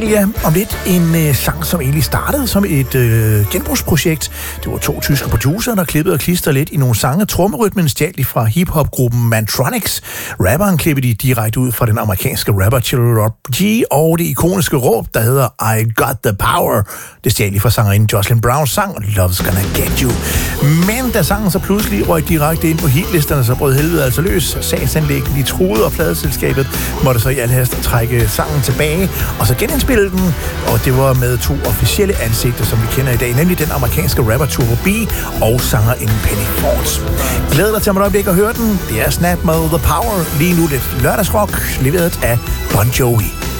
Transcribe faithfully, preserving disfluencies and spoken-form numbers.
Ja, om lidt en øh, sang, som egentlig startede som et øh, genbrugsprojekt. Det var to tyske producerer, der klippede og klistrede lidt i nogle sange. Trommerytmen stjal de fra hiphop-gruppen Mantronix. Rapperen klippede de direkte ud fra den amerikanske rapper Chill G, og det ikoniske råb, der hedder I Got The Power. Det stjal de fra sangerinden Jocelyn Browns sang Love's Gonna Get You. Men da sangen så pludselig røg direkte ind på hitlisterne, så brød helvede altså løs. Sagsanlæggen de truede, og pladeselskabet måtte så i al hast trække sangen tilbage, og så genindspille den, og det var med to officielle ansigter, som vi kender i dag, nemlig den amerikanske rapper Turbo B og sangerinden Penny Ford. Glæder dig til om et øjeblik at høre den. Det er Snap med The Power. Lige nu lidt lørdagsrock, leveret af Bon Jovi.